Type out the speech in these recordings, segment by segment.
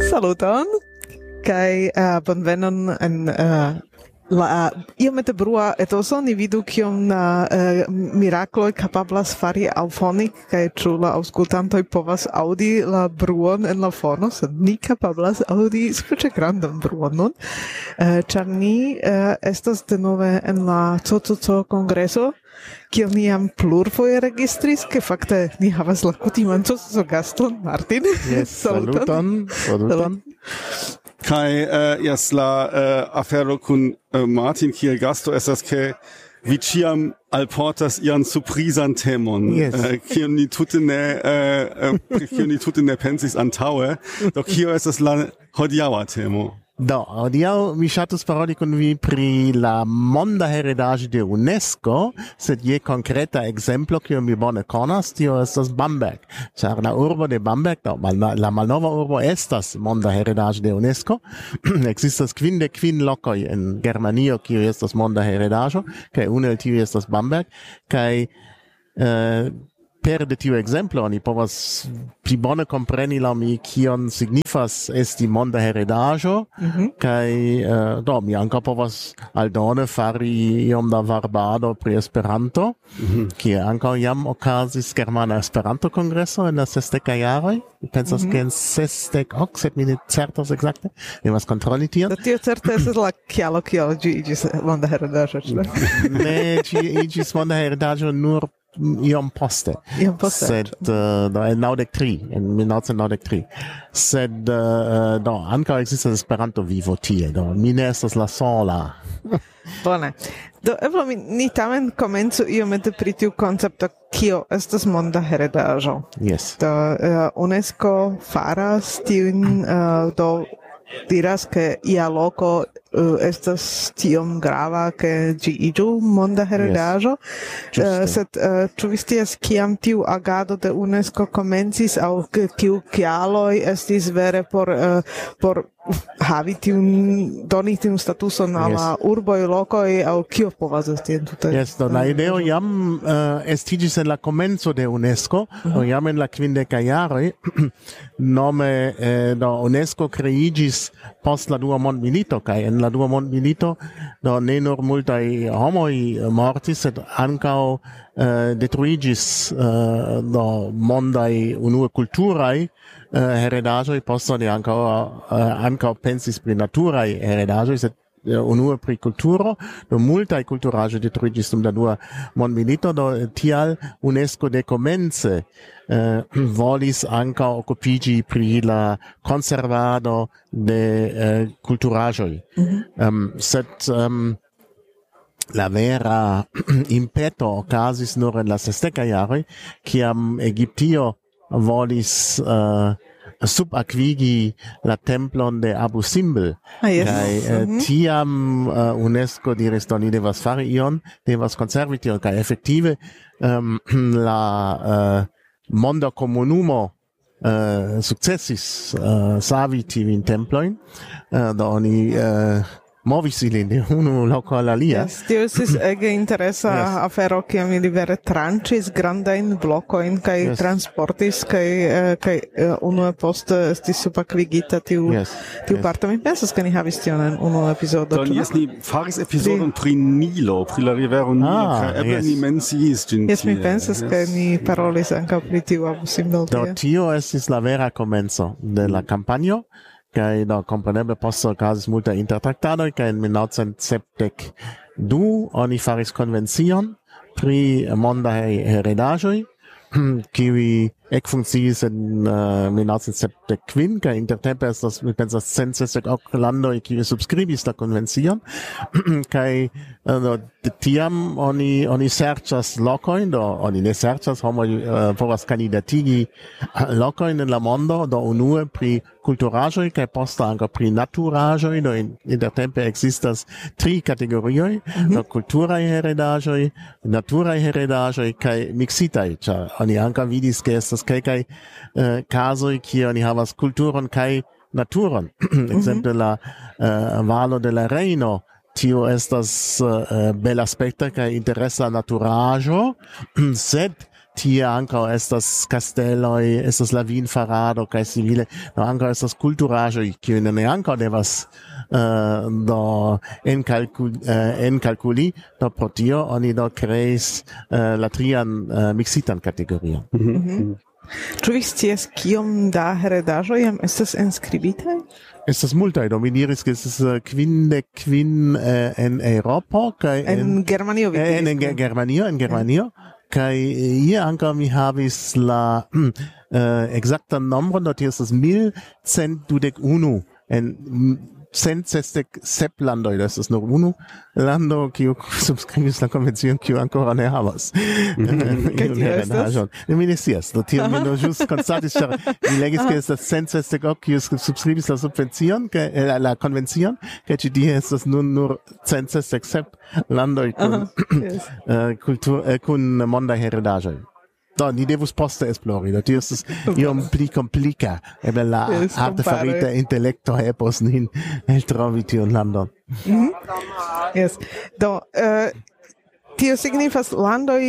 Saluton, kai bonvenon en la iomete brua etoso ni vidu kiom mirakloj kapablas fari aŭfonik kaj ĉu la aŭskultantoj povas aŭdi la bruon en la fono, sed ni kapablas aŭdi sufiĉe grandan bruon nun, ĉar ni estas denove en la CCC-kongreso, kiel ni jam plurfoje registris, ke fakte ni havas la kutiman CCC-gaston, Martin. Yes, saluton. Kai la afero kun Martin kiel gasto estas ke vi ĉiam alportas ian surprizan temon, kiun ni tute ne pensis antaŭe, do kio estas la hodiaŭa temo? Do, hodiaŭ mi ŝatus paroli kun vi pri la monda heredaĵo de UNESCO, sed je konkreta ekzemplo, kiun mi bone konas, tio estas Bamberg. Ĉar la urbo de Bamberg, la malnova urbo estas monda heredaĵo de UNESCO. Ekzistas 55 lokoj en Germanio, kiuj estas monda heredaĵo, kaj unu el tiuj estas Bamberg, kaj per de tiu exemplo oni povas pli bone kompreni la mi kion signifas esti monda heredaĵo kaj do mi ankaŭ povas aldone fari iom da varbado pri Esperanto, kie ankaŭ jam okazis germana Esperanto-kongreso en la 60-kaj jaroj. Mi pensas ke en 60, sed mi ne certas ekzakte. Mi devas kontroli tion. Tio certe estas la kialo kiel ĝi iĝis monda heredaĵo, ĉu ne? Ne, ĝi iĝis monda heredaĵo nur iom poste. Sed en 1993. Sed do ankaŭ ekzistas Esperanto vivo tie. Do mi ne estas la sola. Bone. Do eble ni tamen komencu iomete pri tiu koncepto kio estas monda heredaĵo. Yes. Do UNESCO faras tiun diras ke ia loko estas tiom grava ke ĝi iĝu monda heredaĵo, sed ĉu vi scias kiam tiu agado de UNESCO komencis aŭ kiu kialoj estis vere por havi doni tiun statuson al la urboj, lokoj aŭ kio povas esti entute? Yes, do la ideo jam estiĝis en la komenco de UNESCO, do jam en la 50-kaj jaroj, nome do UNESCO kreiĝis post la dua mondmilito, kaj en la dua mondmilito do ne nur multaj homoj mortis, sed ankaŭ detruiĝis do mondaj unue kulturaj heredaĵoj, poste oni ankaŭ pensis pri naturaj heredaĵoj, sed unue pri kulturo, do multaj kulturaĵoj detruiĝis dum la dua mondmilito, do tial UNESCO dekomence volis ankaŭ okupiĝi pri la konservado de kulturaĵoj. Sed la vera impeto okazis nur en la 60-kaj jaroj, kiam Egiptio volis subakvigi la templon de Abu Simbel. Kaj tiam UNESCO diris, do ni devas fari ion, devas konservi tion, kaj efektive la monda komunumo sukcesis savi tiujn templojn, do oni movis ilin de unu loko al alia. Tio estis ege interesa afero, kiam ili vere tranĉis grandajn blokojn kaj transportis kaj unue poste estis subakvigita tiu parto. Mi pensas ke ni havis tion en unu epizodo. Do ni faris epizodon pri Nilo, pri la rivero Nilo, kaj eble ni menciis ĝin tie. Jes, mi pensas ke ni parolis ankaŭ pri tiu Abu Simbel. Do tio estis la vera komenco de la kampanjo. Kaj do kompreneble poste okazis multaj intertraktadoj, kaj en 1972 oni faris konvencion pri mondaj heredaĵoj, kiuj ekfunkciis en 1975, kaj intertempe estas, mi pensas, 160 landoj, kiuj subskribis la konvencion, kaj tiam oni serĉas lokojn, do oni ne serĉas, homoj povas kandidatigi lokojn en la mondo, do unue pri kulturaĵoj kaj poste ankaŭ pri naturaĵoj, do intertempe ekzistas 3 kategorioj, do kulturaj heredaĵoj, naturaj heredaĵoj kaj miksitaj, ĉar oni ankaŭ vidis ke estas kelkaj kazoj kie oni havas kulturon kaj naturon. Ekzemple la valo de la Rejno, tio estas belaspekta kaj interesa naturaĵo, sed tie ankaŭ estas kasteloj, estas la vinfarado kaj simile, do ankaŭ estas kulturaĵoj, kiujn ne ankaŭ devas do enkalkuli, do pro tio oni do kreis la trian mixitan kategorion. Ĉu vi scias kiom da heredaĵoj jam estas enskribitaj? Estas multaj, do mi diris ke estas 55 en Eŭropo kaj en Germanio. En Germanio. Kaj hier ankaŭ mi havis la ekzaktan nombron, do tio estas 1121 en 167 landoj, do estas nur unu lando kiu subskribis la konvencion, kiu ankoraŭ ne havas heredaĵon. Mi ne scias, do tio mi do ĵus konstatis, ĉar mi legis ke estas 168 kiu subskribis la subvencion, la konvencion, kaj ĉi tie estas nur 167 landoj kun mondaj heredaĵoj. Do, ni devus poste esplori, do tio estas iom pli komplika, eble la artefarita intelekto helpos nin eltrovi tiun landon. Yes. Do, tio signifas landoj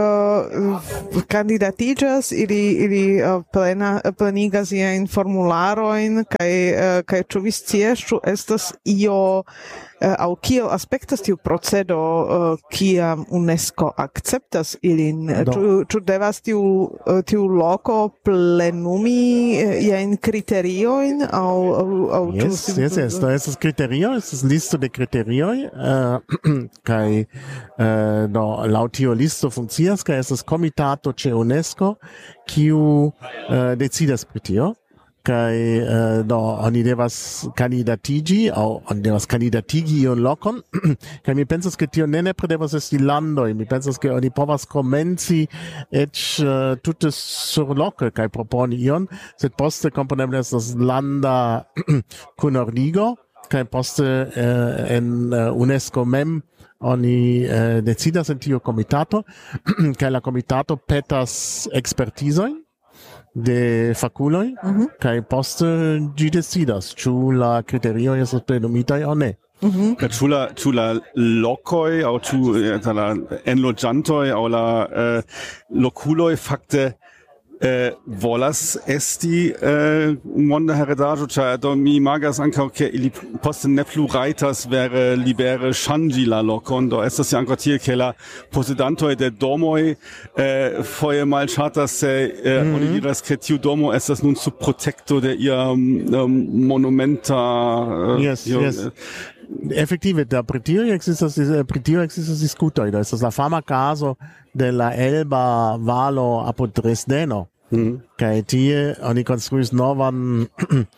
kandidatiĝas, ili plenigas iajn formularojn, kaj ĉu vi scias, ĉu estas io aŭ kiel aspektas tiu procedo, kiam UNESCO akceptas ilin? Ĉu devas tiu loko plenumi iajn kriteriojn aŭ ĉu? Yes. Do estas kriterio, estas listo de kriterioj, kaj do laŭ tio listo funkcias, kaj estas komitato ĉe UNESCO, kiu decidas pri tio. Kaj do oni devas kandidatigi aŭ oni devas kandidatigi iun lokon, kaj mi pensas ke tio ne nepre devas esti landoj, mi pensas ke oni povas komenci eĉ tute surloke kaj proponi ion, sed poste kompreneble estas landa kunordigo, kaj poste en UNESCO mem oni decidas en tiu komitato, kaj la komitato petas ekspertizojn de faculoj, kaj poste ĝi decidas, ĉu la kriterioj estas plenumitaj aŭ ne. Ĉu la lokoj aŭ ĉu la enloĝantoj aŭ la lokuloj fakte volas esti monda heredaĵo, ĉar do mi imagas ankaŭ ke ili poste ne plu rajtas vere libere ŝanĝi la lokon, do estas ja ankaŭ tiel ke la posedantoj de domoj foje malŝatas, se oni diras ke tiu domo estas nun sub protekto de ia monumenta Yes. Effektive, da pri tio ekzistas diskutoj, do estas la fama kazo de la Elba valo apud Dresdeno, kaj tie oni konstruis novan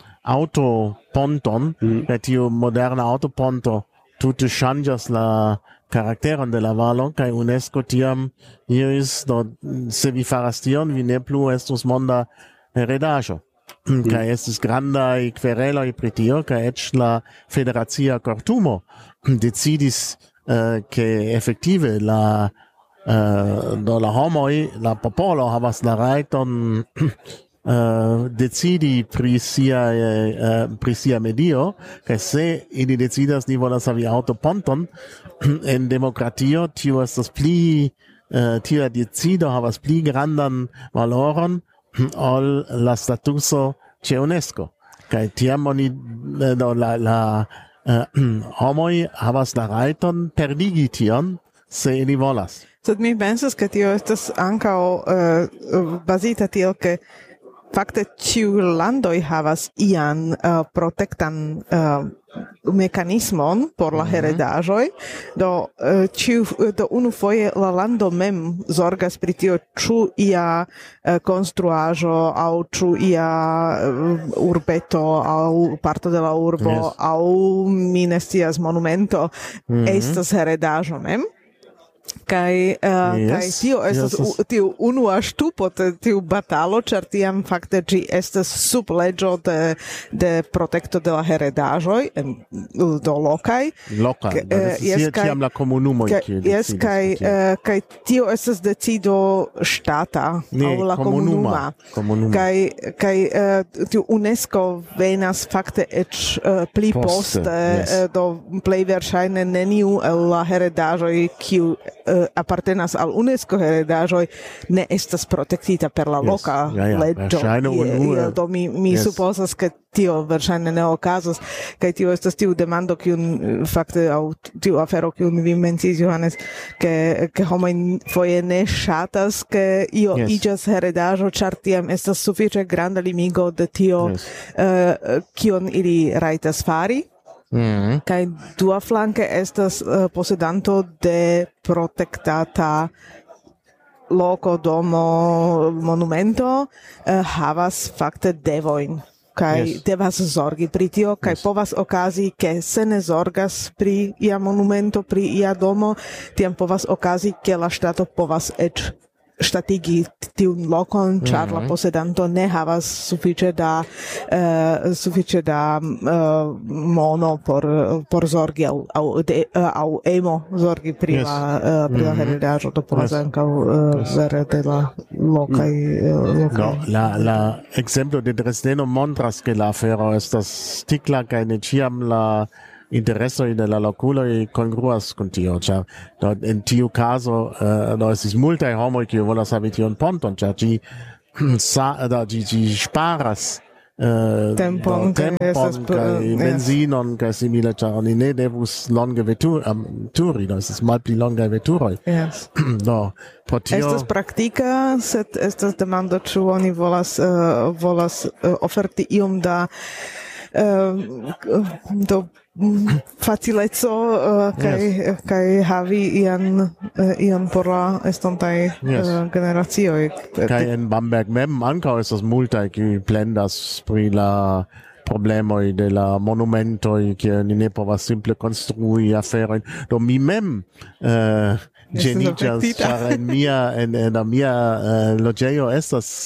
autoponton, kaj tiu moderna autoponto tute ŝanĝas la karakteron de la valo, kaj UNESCO tiam diris, do se vi faras tion, vi ne plu estus monda heredaĵo. Kaj estis grandaj kvereloj pri tio, kaj eĉ la federacia kortumo decidis ke efektive la homoj, la popolo havas la rajton decidi pri sia medio, kaj se ili decidas ni volas havi aŭtoponton en demokratio, tio estas pli tia decido havas pli grandan valoron ol la statuso ĉe UNESCO. Kaj tiam oni la homoj havas la rajton perdigi tion, se ili volas. Sed mi pensas, ke tio estas ankaŭ bazita tiel, ke fakte ĉiuj landoj havas ian protektan mekanismon por la heredaĵoj, do unufoje la lando mem zorgas pri tio, ĉu ia konstruaĵo aŭ ĉu ia urbeto aŭ parto de la urbo aŭ mi ne scias monumento estas heredaĵo mem. Kaj tio estas tiu unua ŝtupo de tiu batalo, ĉar tiam fakte ĝi estas sub leĝo de protekto de la heredaĵoj do lokaj. Tiam la komunumoj jes, kaj tio estas decido ŝtata aŭ la komunuma. Kaj tiu UNESCO venas fakte eĉ pli poste, do plej verŝajne neniu el la heredaĵoj kiu appartenas al UNESCO heredaĵoj ne estas protektita per la loka leĝo. Do mi supozas ke tio verŝajne ne okazos, kaj tio estas tiu demando kiun fakte aŭ tiu afero kiun vi menciis, Johannes, ke homoj foje ne ŝatas ke io iĝas heredaĵo, ĉar tiam estas sufiĉe granda limigo de tio kion ili rajtas fari. Kaj dua flanke estas posedanto de protektata loko, domo, monumento havas fakte devojn kaj devas zorgi pri tio, kaj povas okazi, ke se ne zorgas pri ia monumento, pri ia domo, tiam povas okazi, ke la ŝtato povas eĉ ŝtatigi tiun lokon, ĉar la posedanto ne havas sufiĉe da mono por zorgi aŭ emo zorgi pri la heredaĵo, do povas ankaŭ vere de la lokaj. La ekzemplo de Dresdeno montras ke la afero estas stikla kaj ne ĉiam la interesoj de la lokuloj kongruas kun tio, ĉar en tiu kazo estis multaj homoj kiuj volas havi tiun ponton, ĉar ĝi ŝparas tempon kaj benzinon kaj simile, ĉar oni ne devus longe veturi, estas malpli longaj veturoj. Pro tio estas praktika, sed estas demando ĉu oni volas oferti iom da facileco kaj havi ian por la estontaj generacioj. Kaj en Bamberg mem ankaŭ estas multaj kiuj plendas pri la problemoj de la monumentoj, ke ni ne povas simple konstrui aferojn. Do mi mem ĝeniĝas, ĉar en la mia loĝejo estas